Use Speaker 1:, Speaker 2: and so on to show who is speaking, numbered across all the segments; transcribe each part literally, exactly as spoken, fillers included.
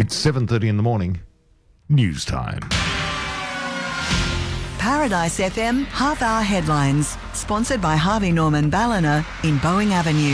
Speaker 1: It's seven thirty in the morning. News time.
Speaker 2: Paradise F M half-hour headlines, sponsored by Harvey Norman Ballina in Boeing Avenue.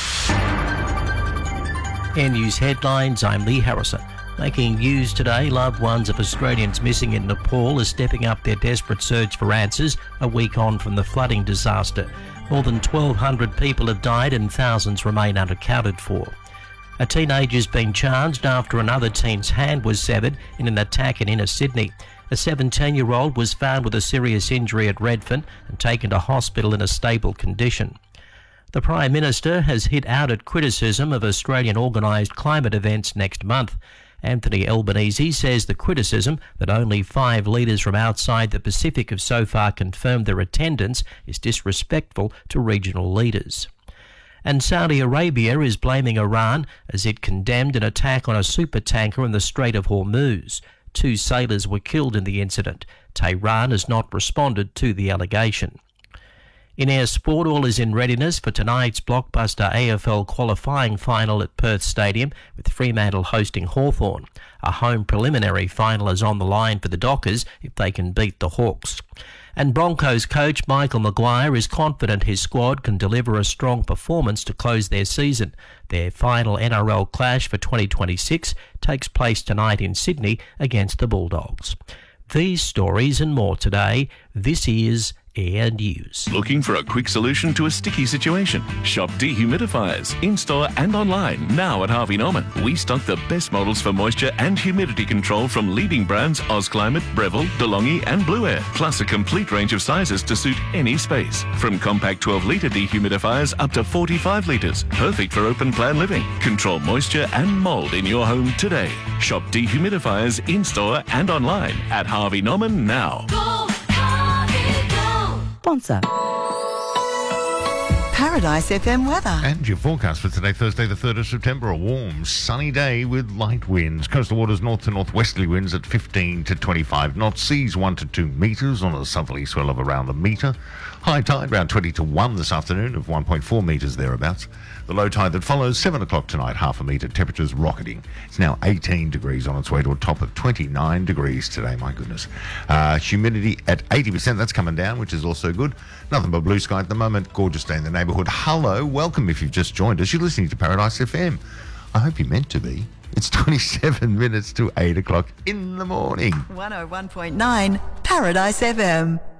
Speaker 3: Air News headlines, I'm Lee Harrison. Making news today, loved ones of Australians missing in Nepal are stepping up their desperate search for answers a week on from the flooding disaster. More than twelve hundred people have died and thousands remain unaccounted for. A teenager's been charged after another teen's hand was severed in an attack in inner Sydney. A seventeen-year-old was found with a serious injury at Redfern and taken to hospital in a stable condition. The Prime Minister has hit out at criticism of Australian organised climate events next month. Anthony Albanese says the criticism that only five leaders from outside the Pacific have so far confirmed their attendance is disrespectful to regional leaders. And Saudi Arabia is blaming Iran as it condemned an attack on a supertanker in the Strait of Hormuz. Two sailors were killed in the incident. Tehran has not responded to the allegation. In air sport, all is in readiness for tonight's blockbuster A F L qualifying final at Perth Stadium, with Fremantle hosting Hawthorn. A home preliminary final is on the line for the Dockers if they can beat the Hawks. And Broncos coach Michael Maguire is confident his squad can deliver a strong performance to close their season. Their final N R L clash for twenty twenty-six takes place tonight in Sydney against the Bulldogs. These stories and more today. This is Air News.
Speaker 4: Looking for a quick solution to a sticky situation? Shop dehumidifiers in-store and online now at Harvey Norman. We stock the best models for moisture and humidity control from leading brands OzClimate, Breville, DeLonghi and Blue Air, plus a complete range of sizes to suit any space. From compact twelve litre dehumidifiers up to forty-five litres, perfect for open plan living. Control moisture and mould in your home today. Shop dehumidifiers in-store and online at Harvey Norman now.
Speaker 5: Go, Harvey, go.
Speaker 2: Sponsor. Paradise F M weather.
Speaker 1: And your forecast for today, Thursday the third of September, a warm, sunny day with light winds. Coastal waters north to northwesterly winds at fifteen to twenty-five knots. Seas one to two metres on a southerly swell of around a metre. High tide around twenty to one this afternoon of one point four metres thereabouts. The low tide that follows, seven o'clock tonight, half a metre. Temperatures rocketing. It's now eighteen degrees on its way to a top of twenty-nine degrees today, my goodness. Uh, humidity at eighty percent, that's coming down, which is also good. Nothing but blue sky at the moment. Gorgeous day in the neighbourhood. Hello, welcome if you've just joined us. You're listening to Paradise F M. I hope you're meant to be. It's twenty-seven minutes to eight o'clock in the morning.
Speaker 2: one oh one point nine Paradise F M.